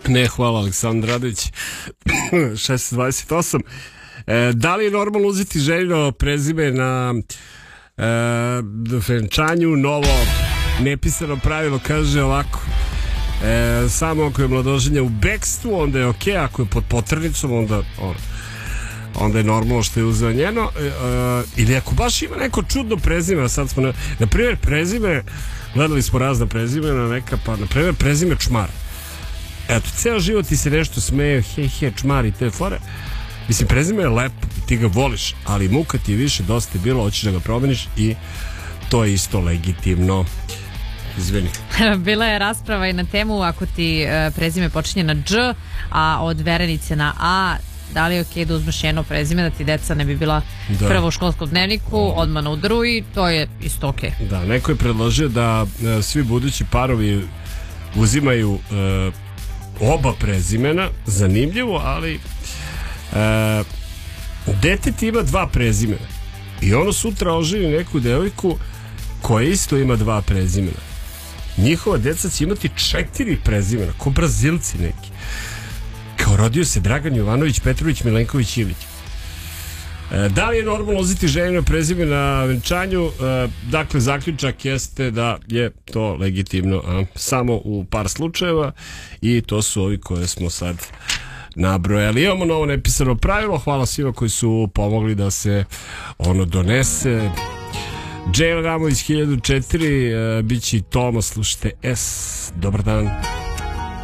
Ne, hvala, Aleksandar Radović. 628. Da li je normalno uzeti ženino prezime na venčanju? Novo nepisano pravilo kaže ovako: samo ako je mladoženja u bekstvu, onda je okej, ako je pod potrnicom, onda je normalno što je uzeo njeno, ili ako baš ima neko čudno prezime. Sad smo na primjer prezime, gledali smo razna prezimena neka, pa na primjer prezime Čmar. Eto, ceo život ti se nešto smeje, he, Čmar i te fore. Mislim, prezime je lepo, ti ga voliš, ali muka ti je više, dosta je bilo, hoćeš da ga promeniš i to je isto legitimno. Izvini. Bila je rasprava i na temu ako ti prezime počinje na Dž, a od Verenice na A, da li je okej da uzmeš jedno prezime, da ti deca ne bi bila prvo u školskom dnevniku, odmah na udru, i to je isto okej. Da, neko je predložio da svi budući parovi uzimaju oba prezimena, zanimljivo, ali dete ti ima dva prezimena i ono sutra oženi neku devojku koja isto ima dva prezimena. Njihova deca će imati 4 prezimena, ko Brazilci neki. Kao rodio se Dragan Jovanović, Petrović, Milenković, Ilić. Da li je normalno uzeti ženino prezime na venčanju? Dakle, zaključak jeste da je to legitimno, samo u par slučajeva, i to su ovi koje smo sad nabrojali. Imamo novo nepisano pravilo. Hvala svima koji su pomogli da se ono donese. Džejl Ramović 1004, bići Toma, slušajte S. Dobar dan.